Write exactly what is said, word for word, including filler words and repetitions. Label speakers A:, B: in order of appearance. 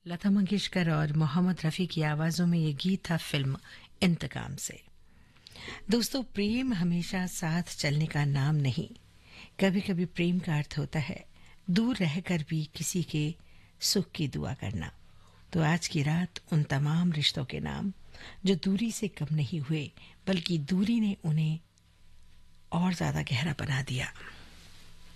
A: लता मंगेशकर और मोहम्मद रफ़ी की आवाज़ों में ये गीत था फिल्म इंतकाम से। दोस्तों, प्रेम हमेशा साथ चलने का नाम नहीं। कभी कभी प्रेम का अर्थ होता है दूर रहकर भी किसी के सुख की दुआ करना। तो आज की रात उन तमाम रिश्तों के नाम जो दूरी से कम नहीं हुए, बल्कि दूरी ने उन्हें और ज्यादा गहरा बना दिया।